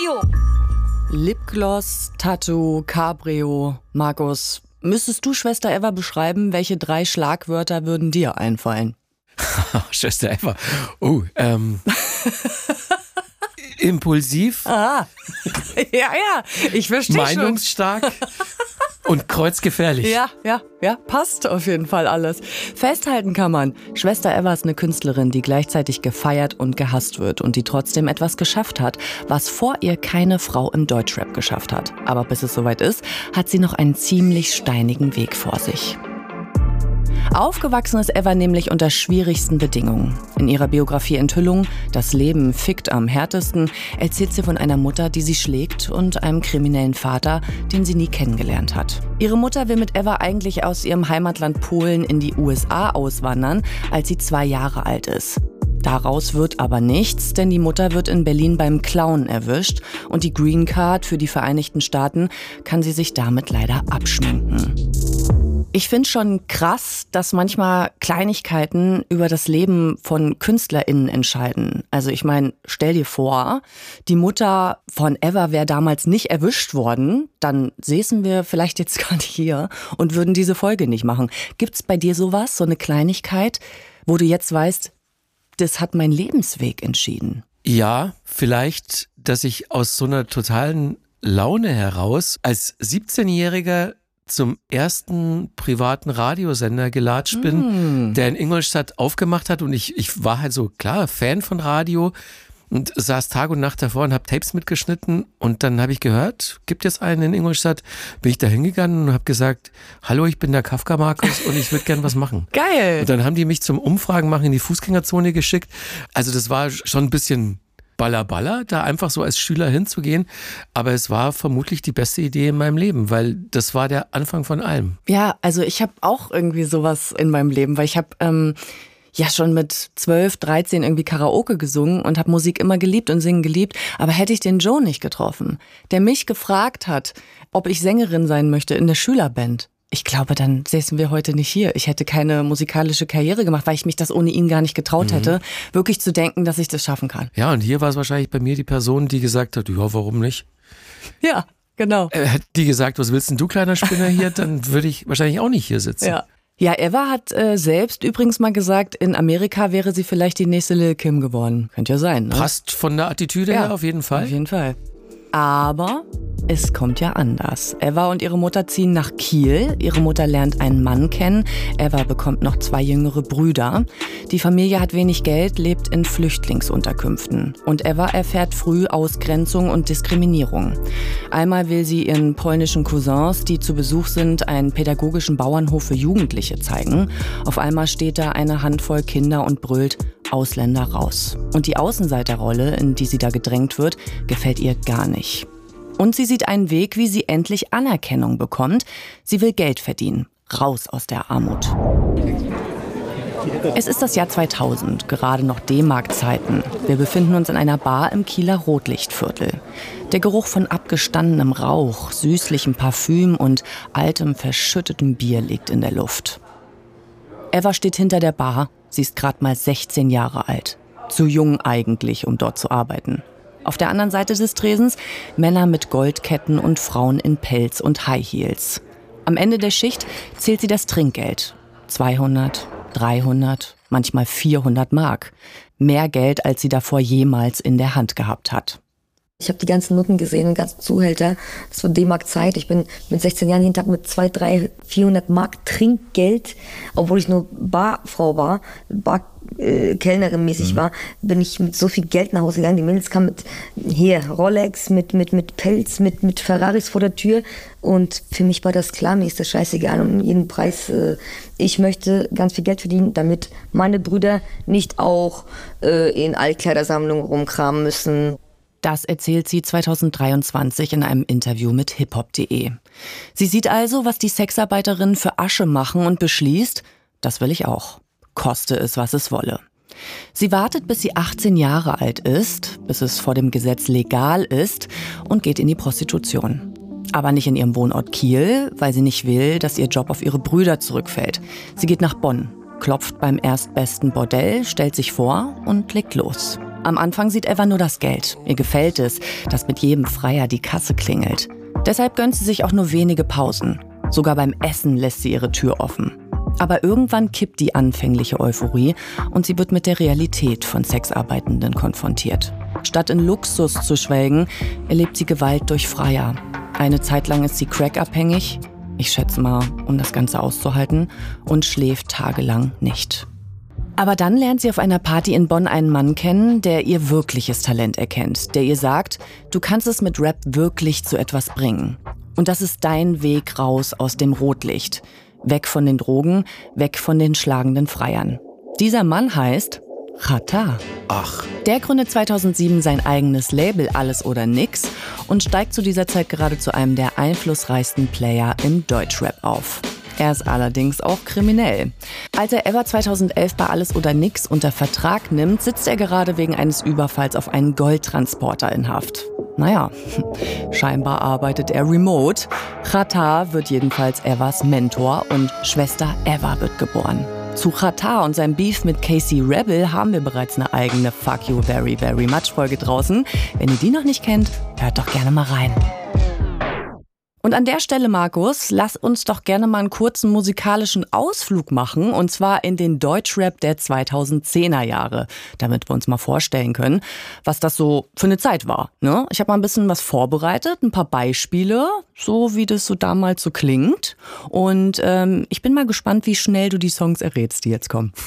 Cabrio. Lipgloss, Tattoo, Cabrio. Markus, müsstest du Schwester Eva beschreiben, welche 3 Schlagwörter würden dir einfallen? Schwester Eva. Impulsiv. Ah, ja, ich verstehe schon. Meinungsstark und kreuzgefährlich. Ja, passt auf jeden Fall alles. Festhalten kann man, Schwester Eva ist eine Künstlerin, die gleichzeitig gefeiert und gehasst wird und die trotzdem etwas geschafft hat, was vor ihr keine Frau im Deutschrap geschafft hat. Aber bis es soweit ist, hat sie noch einen ziemlich steinigen Weg vor sich. Aufgewachsen ist Eva nämlich unter schwierigsten Bedingungen. In ihrer Biografie Enthüllung, das Leben fickt am härtesten, erzählt sie von einer Mutter, die sie schlägt und einem kriminellen Vater, den sie nie kennengelernt hat. Ihre Mutter will mit Eva eigentlich aus ihrem Heimatland Polen in die USA auswandern, als sie 2 Jahre alt ist. Daraus wird aber nichts, denn die Mutter wird in Berlin beim Klauen erwischt und die Green Card für die Vereinigten Staaten kann sie sich damit leider abschminken. Ich finde schon krass, dass manchmal Kleinigkeiten über das Leben von KünstlerInnen entscheiden. Also ich meine, stell dir vor, die Mutter von Eva wäre damals nicht erwischt worden, dann säßen wir vielleicht jetzt gar nicht hier und würden diese Folge nicht machen. Gibt's bei dir sowas, so eine Kleinigkeit, wo du jetzt weißt, das hat mein Lebensweg entschieden? Ja, vielleicht, dass ich aus so einer totalen Laune heraus als 17-Jähriger zum ersten privaten Radiosender gelatscht bin, der in Ingolstadt aufgemacht hat und ich war halt so, klar, Fan von Radio und saß Tag und Nacht davor und habe Tapes mitgeschnitten und dann habe ich gehört, gibt es einen in Ingolstadt, bin ich da hingegangen und habe gesagt, hallo, ich bin der Kafka Markus und ich würde gern was machen. Geil! Und dann haben die mich zum Umfragen machen in die Fußgängerzone geschickt, also das war schon ein bisschen Balla, da einfach so als Schüler hinzugehen. Aber es war vermutlich die beste Idee in meinem Leben, weil das war der Anfang von allem. Ja, also ich habe auch irgendwie sowas in meinem Leben, weil ich habe ja schon mit 12, 13 irgendwie Karaoke gesungen und habe Musik immer geliebt und Singen geliebt. Aber hätte ich den Joe nicht getroffen, der mich gefragt hat, ob ich Sängerin sein möchte in der Schülerband. Ich glaube, dann säßen wir heute nicht hier. Ich hätte keine musikalische Karriere gemacht, weil ich mich das ohne ihn gar nicht getraut hätte, wirklich zu denken, dass ich das schaffen kann. Ja, und hier war es wahrscheinlich bei mir die Person, die gesagt hat, ja, warum nicht? Ja, genau. Hätte die gesagt, was willst denn du, kleiner Spinner hier, dann würde ich wahrscheinlich auch nicht hier sitzen. Ja, Eva hat selbst übrigens mal gesagt, in Amerika wäre sie vielleicht die nächste Lil' Kim geworden. Könnte ja sein, ne? Passt von der Attitüde her auf jeden Fall. Auf jeden Fall. Aber es kommt ja anders. Eva und ihre Mutter ziehen nach Kiel. Ihre Mutter lernt einen Mann kennen. Eva bekommt noch 2 jüngere Brüder. Die Familie hat wenig Geld, lebt in Flüchtlingsunterkünften. Und Eva erfährt früh Ausgrenzung und Diskriminierung. Einmal will sie ihren polnischen Cousins, die zu Besuch sind, einen pädagogischen Bauernhof für Jugendliche zeigen. Auf einmal steht da eine Handvoll Kinder und brüllt: Ausländer raus. Und die Außenseiterrolle, in die sie da gedrängt wird, gefällt ihr gar nicht. Und sie sieht einen Weg, wie sie endlich Anerkennung bekommt. Sie will Geld verdienen. Raus aus der Armut. Es ist das Jahr 2000, gerade noch D-Mark-Zeiten. Wir befinden uns in einer Bar im Kieler Rotlichtviertel. Der Geruch von abgestandenem Rauch, süßlichem Parfüm und altem, verschüttetem Bier liegt in der Luft. Eva steht hinter der Bar. Sie ist gerade mal 16 Jahre alt. Zu jung eigentlich, um dort zu arbeiten. Auf der anderen Seite des Tresens Männer mit Goldketten und Frauen in Pelz und High Heels. Am Ende der Schicht zählt sie das Trinkgeld. 200, 300, manchmal 400 Mark. Mehr Geld, als sie davor jemals in der Hand gehabt hat. Ich habe die ganzen Noten gesehen, den ganzen Zuhälter. Das war D-Mark-Zeit. Ich bin mit 16 Jahren jeden Tag mit 200, 300, 400 Mark Trinkgeld, obwohl ich nur Barfrau war, Kellnerin mäßig war, bin ich mit so viel Geld nach Hause gegangen. Die Mädels kamen mit hier Rolex, mit Pelz, mit Ferraris vor der Tür. Und für mich war das klar, mir ist das scheißegal, um jeden Preis. Ich möchte ganz viel Geld verdienen, damit meine Brüder nicht auch in Altkleidersammlungen rumkramen müssen. Das erzählt sie 2023 in einem Interview mit hiphop.de. Sie sieht also, was die Sexarbeiterinnen für Asche machen und beschließt, das will ich auch. Koste es, was es wolle. Sie wartet, bis sie 18 Jahre alt ist, bis es vor dem Gesetz legal ist und geht in die Prostitution. Aber nicht in ihrem Wohnort Kiel, weil sie nicht will, dass ihr Job auf ihre Brüder zurückfällt. Sie geht nach Bonn. klopft beim erstbesten Bordell, stellt sich vor und legt los. Am Anfang sieht Eva nur das Geld. Ihr gefällt es, dass mit jedem Freier die Kasse klingelt. Deshalb gönnt sie sich auch nur wenige Pausen. Sogar beim Essen lässt sie ihre Tür offen. Aber irgendwann kippt die anfängliche Euphorie und sie wird mit der Realität von Sexarbeitenden konfrontiert. Statt in Luxus zu schwelgen, erlebt sie Gewalt durch Freier. Eine Zeit lang ist sie crackabhängig, ich schätze mal, um das Ganze auszuhalten, und schläft tagelang nicht. Aber dann lernt sie auf einer Party in Bonn einen Mann kennen, der ihr wirkliches Talent erkennt, der ihr sagt, du kannst es mit Rap wirklich zu etwas bringen. Und das ist dein Weg raus aus dem Rotlicht. Weg von den Drogen, weg von den schlagenden Freiern. Dieser Mann heißt Xatar. Ach. Der gründet 2007 sein eigenes Label Alles oder Nix und steigt zu dieser Zeit gerade zu einem der einflussreichsten Player im Deutschrap auf. Er ist allerdings auch kriminell. Als er Eva 2011 bei Alles oder Nix unter Vertrag nimmt, sitzt er gerade wegen eines Überfalls auf einen Goldtransporter in Haft. Naja, scheinbar arbeitet er remote. Xatar wird jedenfalls Evas Mentor und Schwester Eva wird geboren. Zu Xatar und seinem Beef mit Casey Rebel haben wir bereits eine eigene Fuck You Very Very Much Folge draußen. Wenn ihr die noch nicht kennt, hört doch gerne mal rein. Und an der Stelle, Markus, lass uns doch gerne mal einen kurzen musikalischen Ausflug machen, und zwar in den Deutschrap der 2010er Jahre, damit wir uns mal vorstellen können, was das so für eine Zeit war. Ne? Ich habe mal ein bisschen was vorbereitet, ein paar Beispiele, so wie das so damals so klingt. Und ich bin mal gespannt, wie schnell du die Songs errätst, die jetzt kommen.